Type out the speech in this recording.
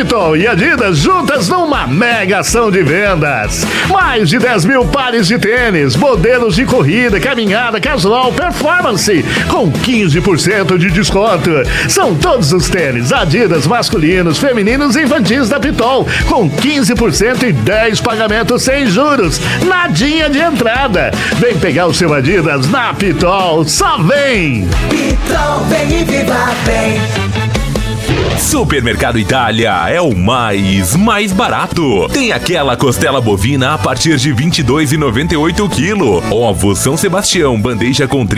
Pitol e Adidas juntas numa mega ação de vendas. Mais de 10 mil pares de tênis, modelos de corrida, caminhada, casual, performance, com 15% de desconto. São todos os tênis Adidas masculinos, femininos e infantis da Pitol, com 15% e 10 pagamentos sem juros. Nadinha de entrada. Vem pegar o seu Adidas na Pitol. Só vem! Pitol, vem e viva bem. Supermercado Itália é o mais barato. Tem aquela costela bovina a partir de R$ 22,98 o quilo. Ovo São Sebastião, bandeja com